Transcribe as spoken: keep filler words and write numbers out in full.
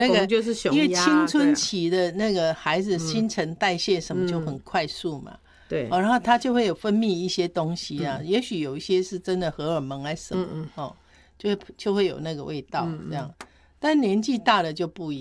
那个我们就是熊因为鸭青春对啊期的那个孩子新陈代谢什么就很快速嘛， 对， 哦，然后他就会有分泌一些东西啊，也许有一些是真的荷尔蒙还是什么， 嗯嗯哦，就就会有那个味道这样，但年纪大了就不一样。